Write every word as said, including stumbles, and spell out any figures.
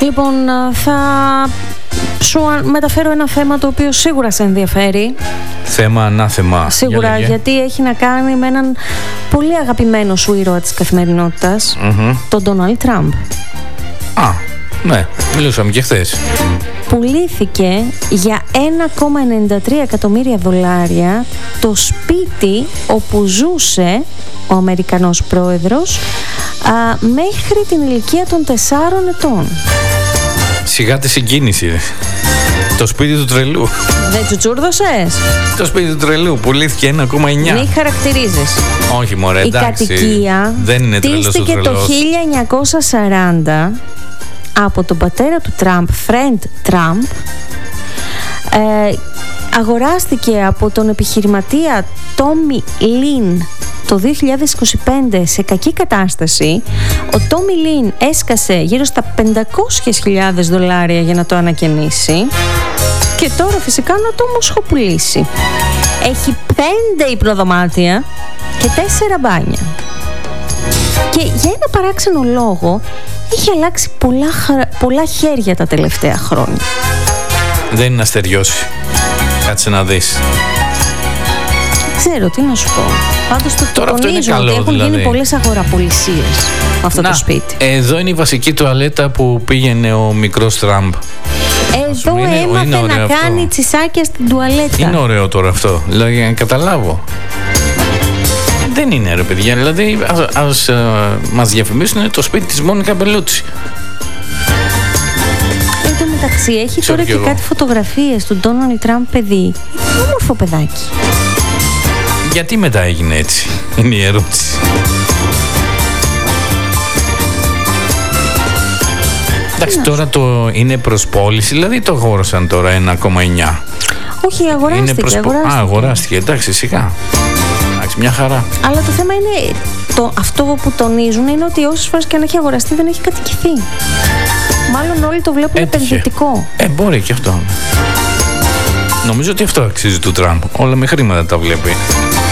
Λοιπόν, θα σου μεταφέρω ένα θέμα το οποίο σίγουρα σε ενδιαφέρει. Θέμα ανάθεμα. Σίγουρα, για γιατί έχει να κάνει με έναν πολύ αγαπημένο σου ήρωα της καθημερινότητας, mm-hmm. τον Ντόναλντ Τραμπ. Α, ναι, μιλούσαμε και χθες. Πουλήθηκε για ένα κόμμα ενενήντα τρία εκατομμύρια δολάρια το σπίτι όπου ζούσε ο Αμερικανός πρόεδρος α, μέχρι την ηλικία των τεσσάρων ετών. Σιγά τη συγκίνηση. Το σπίτι του τρελού. Δεν τσουτσούρδωσες? Το σπίτι του τρελού πουλήθηκε ένα κόμμα εννιά. Μη χαρακτηρίζεις. Όχι μωρέ, η εντάξει. κατοικία δεν είναι τρελός ο τίστηκε τρελός. το χίλια εννιακόσια σαράντα από τον πατέρα του Τραμπ, Φρεντ Τραμπ. ε, Αγοράστηκε από τον επιχειρηματία Τόμι Λιν το δύο χιλιάδες είκοσι πέντε σε κακή κατάσταση. Ο Τόμι Λιν έσκασε γύρω στα πεντακόσιες χιλιάδες δολάρια για να το ανακαινήσει και τώρα φυσικά να το μοσχοπουλήσει. Έχει πέντε υπνοδωμάτια και τέσσερα μπάνια. Και για ένα παράξενο λόγο έχει αλλάξει πολλά, πολλά χέρια τα τελευταία χρόνια. Δεν είναι να στεριώσει. Κάτσε να δεις. Ξέρω τι να σου πω. Πάντως το Τώρα αυτό είναι καλό, ότι έχουν δηλαδή. γίνει πολλές αγοραπολισίες αυτό να, το σπίτι. Εδώ είναι η βασική τουαλέτα που πήγαινε ο μικρός Τραμπ. Εδώ είναι, έμαθε είναι να αυτό. κάνει τσισάκια στην τουαλέτα. Είναι ωραίο τώρα αυτό. Δηλαδή για να καταλάβω. Δεν είναι ρε παιδιά. Δηλαδή ας, ας α, μας διαφημίσουν το σπίτι της Μόνικα Μπελούτσι. Εν τω μεταξύ έχει Ξέρω τώρα και, και κάτι φωτογραφίες του Ντόναλντ Τραμπ παιδί. Όμορφο παιδάκι. Γιατί μετά έγινε έτσι, είναι η ερώτηση. Εντάξει, τώρα το είναι προς πώληση, δηλαδή το αγόρασαν τώρα ένα κόμμα εννιά. Όχι, αγοράστηκε, είναι προς... αγοράστηκε. Α, αγοράστηκε, εντάξει, σιγά. Εντάξει, μια χαρά. Αλλά το θέμα είναι, το, αυτό που τονίζουν είναι ότι όσες φορές και αν έχει αγοραστεί δεν έχει κατοικηθεί. Μάλλον όλοι το βλέπουν Έτυχε. επενδυτικό. Ε, μπορεί και αυτό. Νομίζω ότι αυτό αξίζει του Τραμπ. Όλα με χρήματα τα βλέπει.